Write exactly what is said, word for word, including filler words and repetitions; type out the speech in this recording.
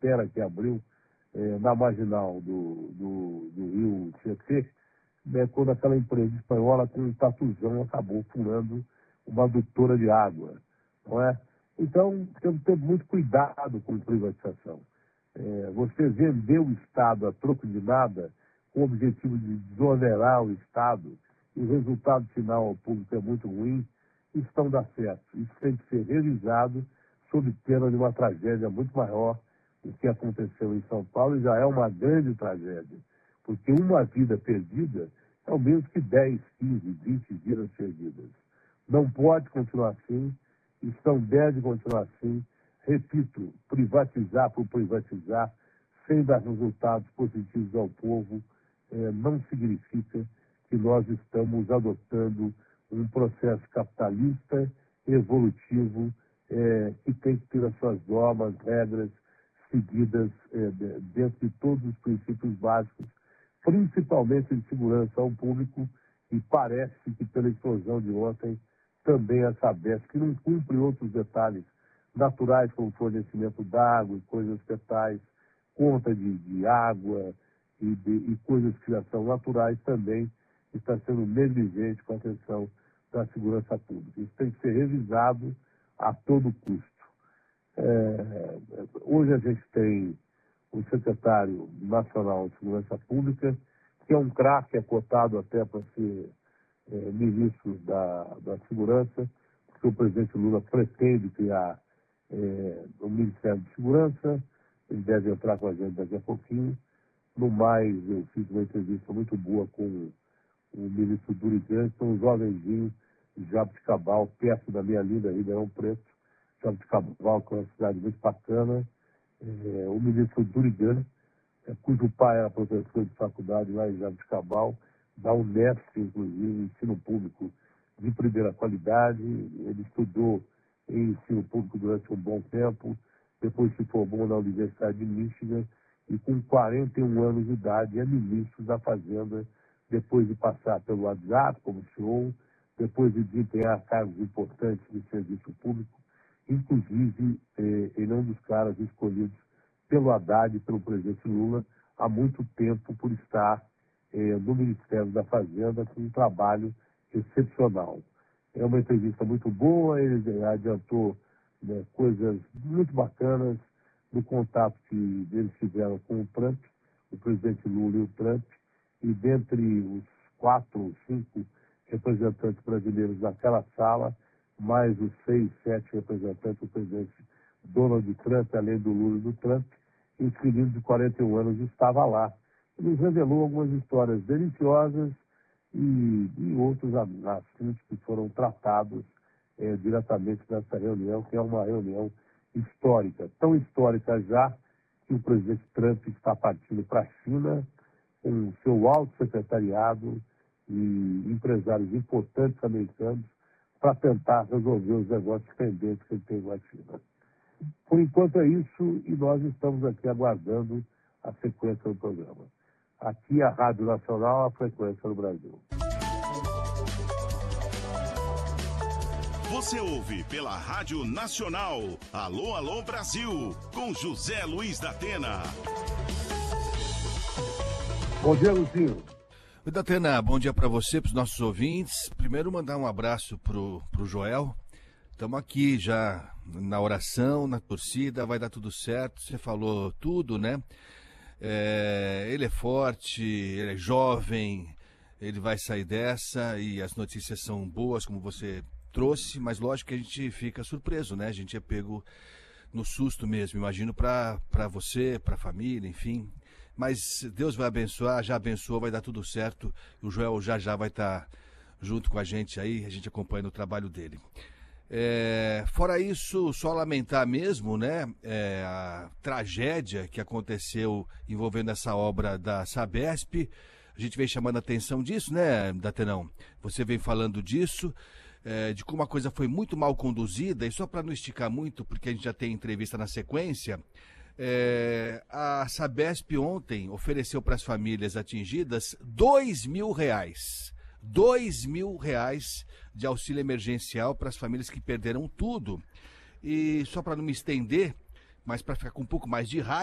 cratera que abriu é, na marginal do, do, do rio Tietê, né, quando aquela empresa espanhola com um tatuzão acabou furando uma adutora de água, não é? Então, temos que ter muito cuidado com privatização. É, você vender o Estado a troco de nada, com o objetivo de desonerar o Estado, e o resultado final ao público é muito ruim, isso não dá certo. Isso tem que ser revisado sob pena de uma tragédia muito maior do que aconteceu em São Paulo, e já é uma grande tragédia, porque uma vida perdida é o mesmo que dez, quinze, vinte vidas perdidas. Não pode continuar assim, isso não deve continuar assim. Repito, privatizar por privatizar, sem dar resultados positivos ao povo, eh, não significa que nós estamos adotando um processo capitalista, evolutivo, eh, que tem que ter as suas normas, regras, seguidas eh, dentro de todos os princípios básicos, principalmente de segurança ao público, e parece que pela explosão de ontem, também a Sabesp, que não cumpre outros detalhes naturais, como fornecimento d'água e coisas que tais, conta de, de água e, de, e coisas que já são naturais, também está sendo negligente com a questão da segurança pública. Isso tem que ser revisado a todo custo. É, hoje a gente tem o secretário nacional de segurança pública, que é um craque, é cotado até para ser é, ministro da, da segurança, porque o presidente Lula pretende criar é, o Ministério de Segurança. Ele deve entrar com a gente daqui a pouquinho. No mais, eu fiz uma entrevista muito boa com o ministro Durigan, que é um jovenzinho de Jaboticabal, perto da minha linda Ribeirão Preto. Jaboticabal, que é uma cidade muito bacana. É, o ministro Durigan, é, cujo pai era professor de faculdade lá em Jaboticabal, da Unesp, inclusive, ensino público de primeira qualidade. Ele estudou em ensino público durante um bom tempo, depois se formou na Universidade de Michigan, e com quarenta e um anos de idade é ministro da Fazenda, depois de passar pelo WhatsApp como C E O, depois de desempenhar cargos importantes de serviço público. Inclusive, eh, ele é um dos caras escolhidos pelo Haddad e pelo presidente Lula há muito tempo por estar eh, no Ministério da Fazenda com um trabalho excepcional. É uma entrevista muito boa, ele adiantou, né, coisas muito bacanas do contato que eles tiveram com o Trump, o presidente Lula e o Trump, e dentre os quatro ou cinco representantes brasileiros naquela sala, mais os seis, sete representantes do presidente Donald Trump, além do Lula e do Trump, e esse menino de quarenta e um anos estava lá. Ele nos revelou algumas histórias deliciosas e, e outros assuntos que foram tratados é, diretamente nessa reunião, que é uma reunião histórica. Tão histórica já que o presidente Trump está partindo para a China com o seu alto secretariado e empresários importantes americanos para tentar resolver os negócios pendentes que ele tem com a China. Por enquanto é isso, e nós estamos aqui aguardando a sequência do programa. Aqui a Rádio Nacional, a frequência do Brasil. Você ouve pela Rádio Nacional, Alô, Alô Brasil, com José Luiz da Atena. Bom dia, Lucinho. Oi, Datena, bom dia para você, para os nossos ouvintes. Primeiro mandar um abraço pro, pro Joel. Estamos aqui já na oração, na torcida, vai dar tudo certo. Você falou tudo, né? É, ele é forte, ele é jovem, ele vai sair dessa e as notícias são boas, como você trouxe, mas lógico que a gente fica surpreso, né? A gente é pego no susto mesmo, imagino para você, para a família, enfim. Mas Deus vai abençoar, já abençoou, vai dar tudo certo. O Joel já já vai estar junto com a gente aí, a gente acompanha o trabalho dele. É, fora isso, só lamentar mesmo, né, é, a tragédia que aconteceu envolvendo essa obra da Sabesp. A gente vem chamando a atenção disso, né, Datenão? Você vem falando disso, é, de como a coisa foi muito mal conduzida, e só para não esticar muito, porque a gente já tem entrevista na sequência, é, a Sabesp ontem ofereceu para as famílias atingidas dois mil reais. Dois mil reais de auxílio emergencial para as famílias que perderam tudo. E só para não me estender, mas para ficar com um pouco mais de raiva,